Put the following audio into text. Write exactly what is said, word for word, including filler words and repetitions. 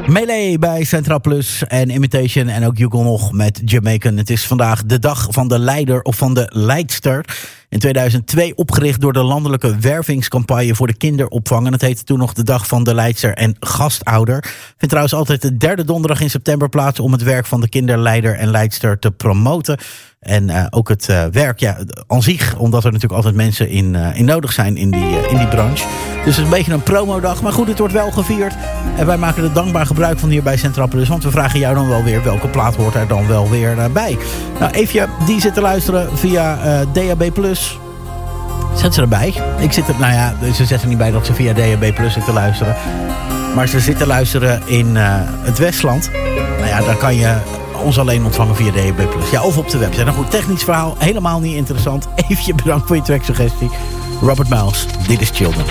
Melee bij Centraal Plus en Imitation en ook Hugo nog met Jamaican. Het is vandaag de dag van de leider of van de leidster. In tweeduizend twee opgericht door de landelijke wervingscampagne voor de kinderopvang. En het heette toen nog de dag van de leidster en gastouder. Vindt trouwens altijd de derde donderdag in september plaats om het werk van de kinderleider en leidster te promoten. En uh, ook het uh, werk, ja, aan zich, omdat er natuurlijk altijd mensen in, uh, in nodig zijn in die, uh, in die branche. Dus het is een beetje een promodag, maar goed, het wordt wel gevierd. En wij maken er dankbaar gebruik van hier bij Centraal Plus, want we vragen jou dan wel weer welke plaat hoort er dan wel weer uh, bij. Nou, Eefje, die zit te luisteren via uh, D A B plus. Zet ze erbij. Ik zit er, nou ja, ze zet er niet bij dat ze via D A B plus zit te luisteren. Maar ze zit te luisteren in uh, het Westland. Nou ja, dan kan je ons alleen ontvangen via D A B plus. Ja, of op de website. Een goed technisch verhaal, helemaal niet interessant. Even bedankt voor je tracksuggestie. Robert Miles, dit is Children.